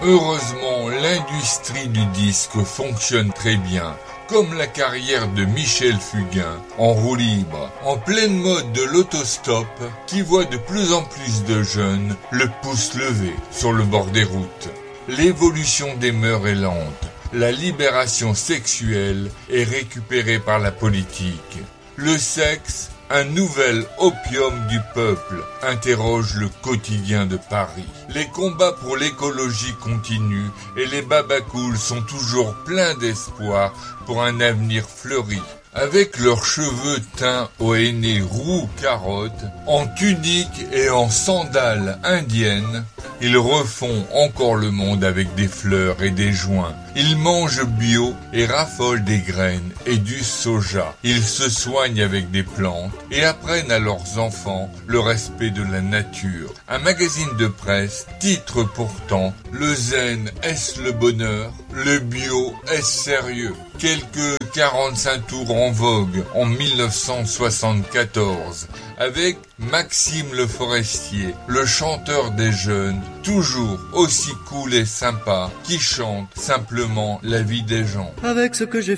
Heureusement, l'industrie du disque fonctionne très bien, comme la carrière de Michel Fugain en roue libre, en pleine mode de l'autostop qui voit de plus en plus de jeunes le pouce levé sur le bord des routes. L'évolution des mœurs est lente, la libération sexuelle est récupérée par la politique. Le sexe, un nouvel opium du peuple, interroge le quotidien de Paris. Les combats pour l'écologie continuent et les babacools sont toujours pleins d'espoir pour un avenir fleuri. Avec leurs cheveux teints au henné roux carotte, en tunique et en sandales indiennes, ils refont encore le monde avec des fleurs et des joints. Ils mangent bio et raffolent des graines et du soja. Ils se soignent avec des plantes et apprennent à leurs enfants le respect de la nature. Un magazine de presse titre pourtant « Le zen, est-ce le bonheur ? Le bio, est-ce sérieux ?» Quelques 45 tours en vogue en 1974 avec Maxime Le Forestier, le chanteur des jeunes, toujours aussi cool et sympa, qui chante simplement la vie des gens. Avec ce que j'ai